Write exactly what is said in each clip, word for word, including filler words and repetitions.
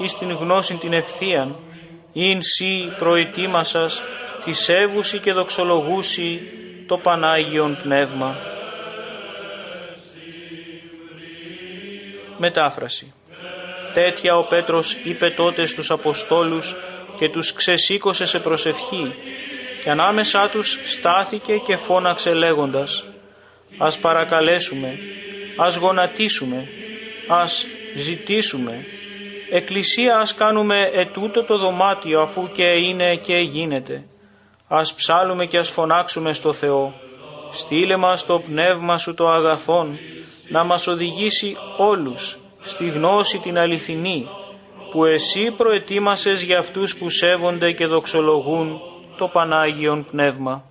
εις την γνώση την ευθείαν, ειν σύ προετοίμασας τη σέβουση και δοξολογούσι το Πανάγιον Πνεύμα. Μετάφραση. Τέτοια ο Πέτρος είπε τότε στους Αποστόλους και τους ξεσήκωσε σε προσευχή και ανάμεσά τους στάθηκε και φώναξε λέγοντας: «Ας παρακαλέσουμε, ας γονατίσουμε, ας ζητήσουμε. Εκκλησία ας κάνουμε ετούτο το δωμάτιο αφού και είναι και γίνεται. Ας ψάλουμε και ας φωνάξουμε στο Θεό. Στείλε μας το πνεύμα σου το αγαθόν να μας οδηγήσει όλους στη γνώση την αληθινή που εσύ προετοίμασες για αυτούς που σέβονται και δοξολογούν το Πανάγιον Πνεύμα».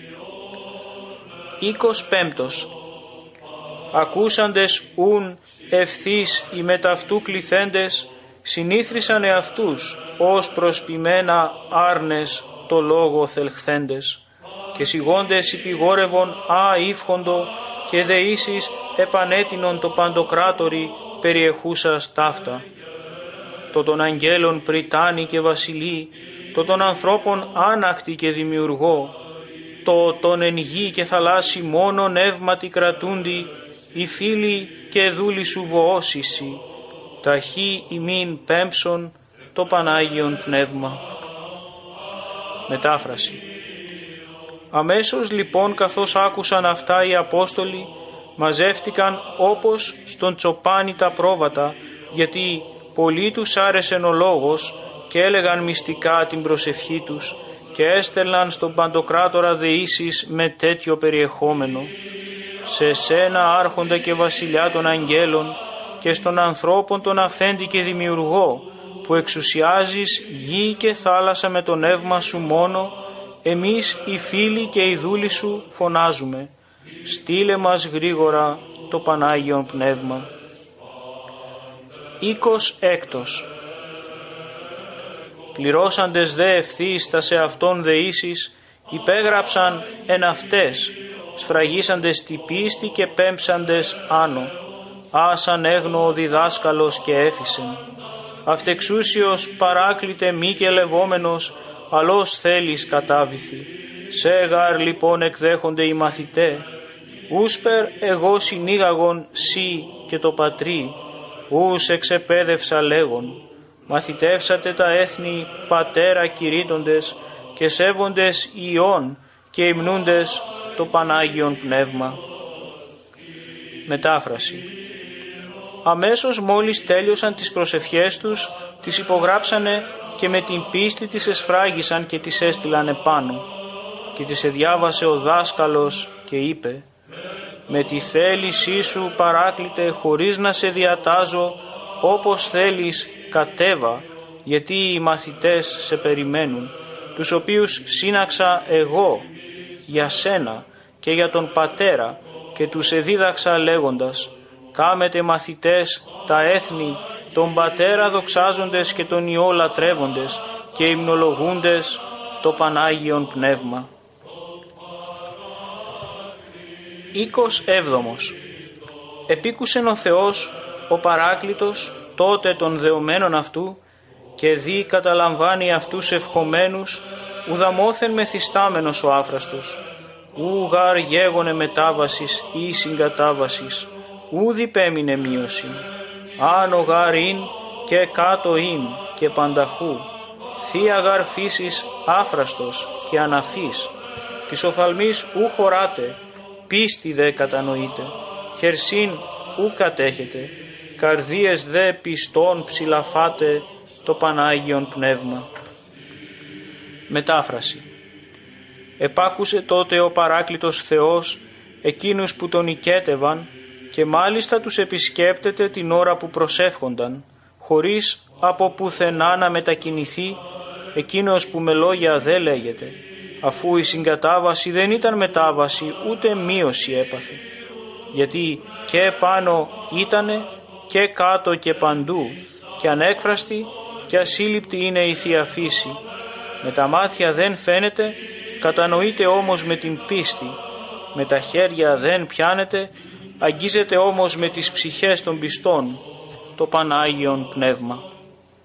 Οίκος πέμπτος. Ακούσαντες ούν ευθύς οι μεταυτού κληθέντες συνήθρισαν εαυτούς ως προσποιμένα άρνες το λόγο θελχθέντες και σιγόντες υπηγόρευον α ύφχοντο και δεήσεις επανέτεινον το παντοκράτορι περιεχούσας ταύτα. Το των αγγέλων πριτάνη και βασιλεί, το των ανθρώπων άνακτη και δημιουργό, το των εν γη και θαλάσσι μόνο νεύματι κρατούντι, οι φίλοι και δούλοι σου βοώσισι, ταχύ ημίν πέμψον το Πανάγιον Πνεύμα. Μετάφραση. Αμέσως λοιπόν καθώς άκουσαν αυτά οι Απόστολοι, μαζεύτηκαν όπως στον τσοπάνι τα πρόβατα, γιατί πολύ τους άρεσεν ο λόγος και έλεγαν μυστικά την προσευχή τους και έστελναν στον Παντοκράτορα δεήσεις με τέτοιο περιεχόμενο: «Σε σένα άρχοντα και βασιλιά των αγγέλων και στον ανθρώπων τον αφέντη και δημιουργό, που εξουσιάζεις γη και θάλασσα με το νεύμα σου μόνο, εμείς οι φίλοι και οι δούλοι σου φωνάζουμε, στείλε μας γρήγορα το Πανάγιον Πνεύμα». Οίκος έκτος. Πληρώσαντες δε ευθύς τα σε αυτόν δεήσεις, υπέγραψαν εν αυτές, σφραγίσαντες τη πίστη και πέμψαντες άνω, άσαν έγνω ο διδάσκαλος και έφυσεν. Αυτεξούσιος παράκλητε μη και λεβόμενος, αλός θέλεις κατάβηθη. Σε γάρ λοιπόν εκδέχονται οι μαθητέ, ούσπερ εγώ συνήγαγον σύ και το πατρί, ούς εξεπέδευσα λέγον. Μαθητεύσατε τα έθνη πατέρα κηρύττοντες και σέβοντες ιών και υμνούντες το Πανάγιον Πνεύμα. Μετάφραση. Αμέσως μόλις τέλειωσαν τις προσευχές τους, τις υπογράψανε και με την πίστη τις εσφράγισαν και τις έστειλαν επάνω. Και τις εδιάβασε ο δάσκαλος και είπε: «Με τη θέλησή σου παράκλητε χωρίς να σε διατάζω, όπως θέλεις κατέβα, γιατί οι μαθητές σε περιμένουν, τους οποίους σύναξα εγώ για σένα και για τον Πατέρα και τους εδίδαξα λέγοντας, κάμετε μαθητές τα έθνη, τον Πατέρα δοξάζοντες και τον Υιό λατρεύοντες και υμνολογούντες το Πανάγιον Πνεύμα». Οίκος έβδομος. Επίκουσεν ο Θεός ο Παράκλητος τότε των δεωμένων αυτού και δι καταλαμβάνει αυτούς ευχομένους, ουδαμόθεν μεθυστάμενος ο άφραστος, ου γαρ γέγονε μετάβασης ή συγκατάβασης, ου διπέμεινε μείωση, άνω γαρ ειν και κάτω ειν και πανταχού, θεία γαρ φύσης άφραστος και αναφής, της οφθαλμής ου χωράτε, πίστη δε κατανοείτε, χερσίν ου κατέχετε, καρδίες δε πιστών ψηλαφάτε το Πανάγιον Πνεύμα. Μετάφραση. Επάκουσε τότε ο Παράκλητος Θεός εκείνους που τον οικέτευαν και μάλιστα τους επισκέπτεται την ώρα που προσεύχονταν, χωρίς από πουθενά να μετακινηθεί, εκείνος που με λόγια δεν λέγεται, αφού η συγκατάβαση δεν ήταν μετάβαση ούτε μείωση έπαθε, γιατί και πάνω ήτανε και κάτω και παντού και ανέκφραστη και ασύλληπτη είναι η Θεία Φύση. Με τα μάτια δεν φαίνεται, κατανοείται όμως με την πίστη, με τα χέρια δεν πιάνεται, αγγίζεται όμως με τις ψυχές των πιστών το Πανάγιον Πνεύμα.